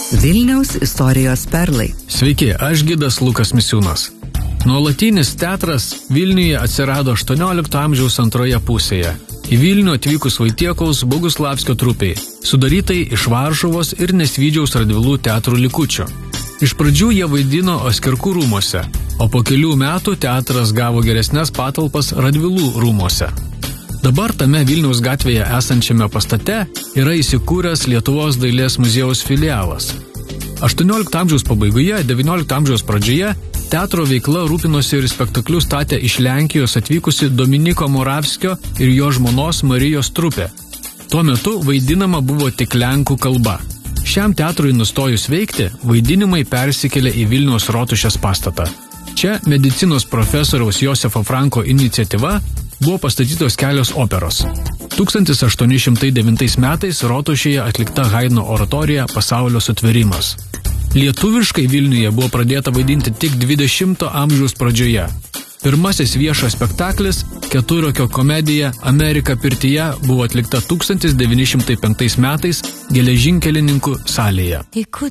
Vilniaus istorijos perlai. Sveiki, aš gidas Lukas Misiūnas. Nuolatinis teatras Vilniuje atsirado 18 amžiaus antroje pusėje. Į Vilnių atvykus Vaitiekaus Boguslavskio trupiai, sudarytai iš Varšuvos ir Nesvydžiaus Radvilų teatrų likučių. Iš pradžių jie vaidino Oskirkų rūmuose, o po kelių metų teatras gavo geresnes patalpas Radvilų rūmuose. Dabar tame Vilniaus gatvėje esančiame pastate yra įsikūręs Lietuvos dailės muziejaus filialas. 18 amžiaus pabaigoje, 19 amžiaus pradžioje teatro veikla rūpinosi ir spektaklius statė iš Lenkijos atvykusi Dominiko Moravskio ir jo žmonos Marijos trupė. Tuo metu vaidinama buvo tik lenkų kalba. Šiam teatrui nustojus veikti, vaidinimai persikėlė į Vilniaus Rotušės pastatą. Čia medicinos profesoriaus Josefo Franko iniciatyva buvo pastatytos kelios operos. 1809 metais Rotušėje atlikta Haidno oratorija Pasaulio sutvėrimas. Lietuviškai Vilniuje buvo pradėta vaidinti tik 20 amžiaus pradžioje. Pirmasis viešas spektaklis, keturakio komedija Amerika pirtyje, buvo atlikta 1905 metais Geležinkelininkų salėje.